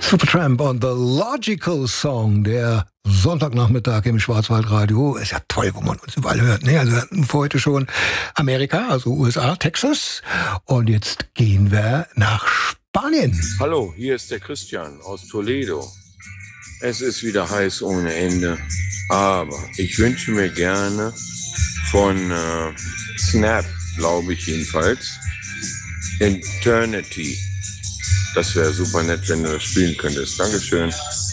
Supertramp und The Logical Song, der Sonntagnachmittag im Schwarzwaldradio. Ist ja toll, wo man uns überall hört. Ne? Also wir hatten für heute schon Amerika, also USA, Texas. Und jetzt gehen wir nach Spanien. Hallo, hier ist der Christian aus Toledo. Es ist wieder heiß ohne Ende, aber ich wünsche mir gerne von Snap, glaube ich jedenfalls, Eternity. Das wäre super nett, wenn du das spielen könntest. Dankeschön.